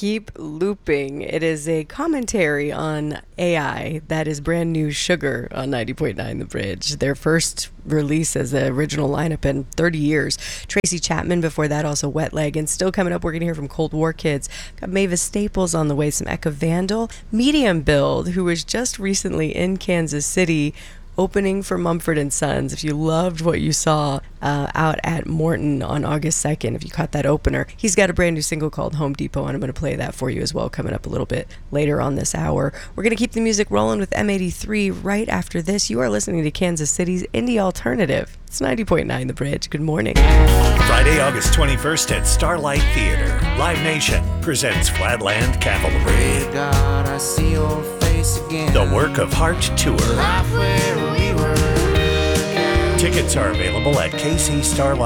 Keep Looping. It is a commentary on AI that is brand new Sugar on 90.9 The Bridge. Their first release as the original lineup in 30 years. Tracy Chapman before that, also Wet Leg. And still coming up, we're going to hear from Cold War Kids. Got Mavis Staples on the way, some Eka Vandal. Medium Build, who was just recently in Kansas City opening for Mumford & Sons. If you loved what you saw out at Morton on August 2nd, if you caught that opener, he's got a brand new single called Home Depot, and I'm going to play that for you as well coming up a little bit later on this hour. We're going to keep the music rolling with M83 right after this. You are listening to Kansas City's Indie Alternative. It's 90.9 The Bridge. Good morning. Friday, August 21st at Starlight Theater. Live Nation presents Flatland Cavalry. God, I see your face again. The Work of Heart Tour. Right where we were. Tickets are available at KC Starlight.